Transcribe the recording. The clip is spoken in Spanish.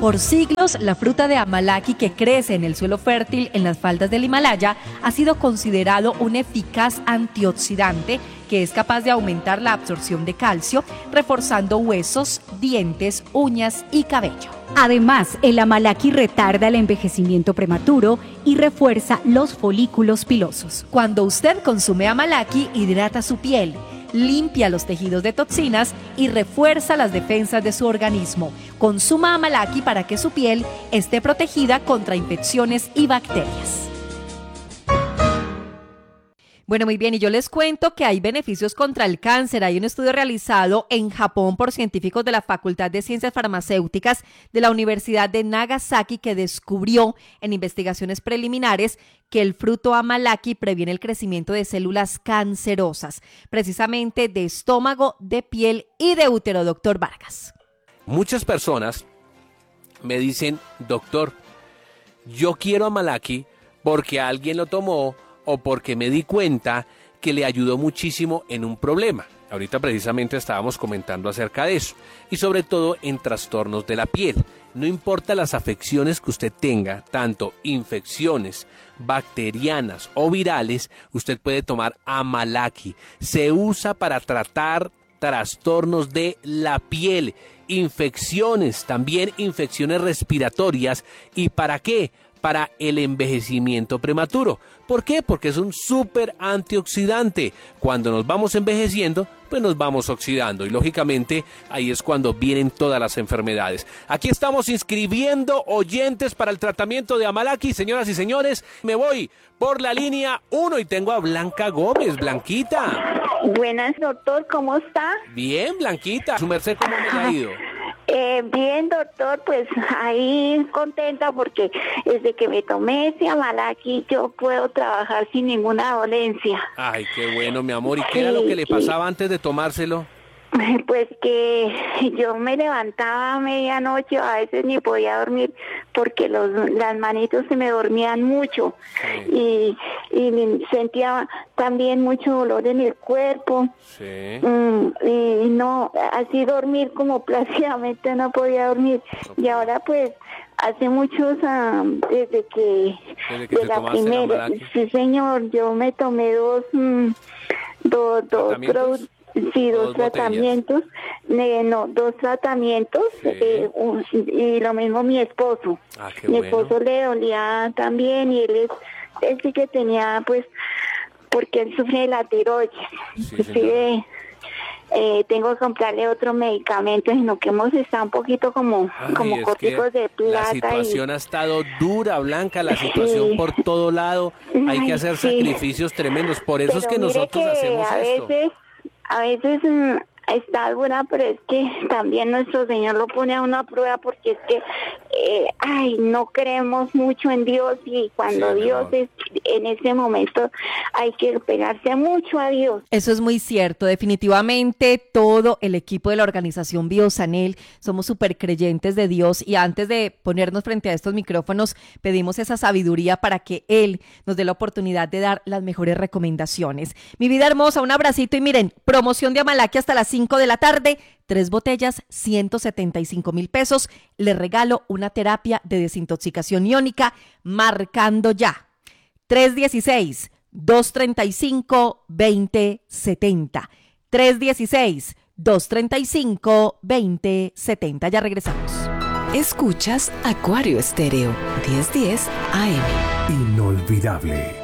Por siglos, la fruta de Amalaki, que crece en el suelo fértil en las faldas del Himalaya, ha sido considerado un eficaz antioxidante que es capaz de aumentar la absorción de calcio, reforzando huesos, dientes, uñas y cabello. Además, el Amalaki retarda el envejecimiento prematuro y refuerza los folículos pilosos. Cuando usted consume Amalaki, hidrata su piel, limpia los tejidos de toxinas y refuerza las defensas de su organismo. Consuma Amalaki para que su piel esté protegida contra infecciones y bacterias. Bueno, muy bien, y yo les cuento que hay beneficios contra el cáncer. Hay un estudio realizado en Japón por científicos de la Facultad de Ciencias Farmacéuticas de la Universidad de Nagasaki que descubrió en investigaciones preliminares que el fruto Amalaki previene el crecimiento de células cancerosas, precisamente de estómago, de piel y de útero, doctor Vargas. Muchas personas me dicen, doctor, yo quiero Amalaki porque alguien lo tomó o porque me di cuenta que le ayudó muchísimo en un problema. Ahorita precisamente estábamos comentando acerca de eso. Y sobre todo en trastornos de la piel. No importa las afecciones que usted tenga, tanto infecciones bacterianas o virales, usted puede tomar Amalaki. Se usa para tratar trastornos de la piel, infecciones, también infecciones respiratorias. ¿Y para qué? Para el envejecimiento prematuro. ¿Por qué? Porque es un súper antioxidante. Cuando nos vamos envejeciendo, pues nos vamos oxidando y lógicamente ahí es cuando vienen todas las enfermedades. Aquí estamos inscribiendo oyentes para el tratamiento de Amalaki, señoras y señores. Me voy por la línea 1 y tengo a Blanca Gómez. Blanquita. Buenas, doctor, ¿cómo está? Bien, Blanquita. ¿Su merced cómo me ha ido? Bien, doctor, pues ahí contenta porque desde que me tomé ese Amalaki yo puedo trabajar sin ninguna dolencia. Ay, qué bueno, mi amor. ¿Y qué era lo que le pasaba antes de tomárselo? Pues que yo me levantaba a medianoche, a veces ni podía dormir porque las manitos se me dormían mucho. Sí. Y sentía también mucho dolor en el cuerpo. Sí. Y no, así dormir como plácidamente no podía dormir. Okay. Y ahora pues hace muchos, desde que de la primera, sí señor, yo me tomé dos sí, dos tratamientos, dos tratamientos, sí. Y lo mismo mi esposo. Mi esposo le dolía también y él sí que tenía, pues, porque él sufre de la tiroides. Sí, tengo que comprarle otro medicamento, sino que hemos estado un poquito como corticos de plata. La situación ha estado dura, Blanca, la situación por todo lado, hay que hacer sacrificios tremendos, por eso es que nosotros hacemos esto. A veces está dura, pero es que también nuestro Señor lo pone a una prueba porque es que, no creemos mucho en Dios y cuando Dios es en ese momento hay que pegarse mucho a Dios. Eso es muy cierto, definitivamente todo el equipo de la organización Biosanel somos súper creyentes de Dios y antes de ponernos frente a estos micrófonos pedimos esa sabiduría para que Él nos dé la oportunidad de dar las mejores recomendaciones. Mi vida hermosa, un abracito y miren, promoción de Amalaki hasta las 5 de la tarde, 3 botellas, 175,000 pesos. Le regalo una terapia de desintoxicación iónica marcando ya 316-235-2070. 316-235-2070. Ya regresamos. Escuchas Acuario Estéreo 1010 AM. Inolvidable.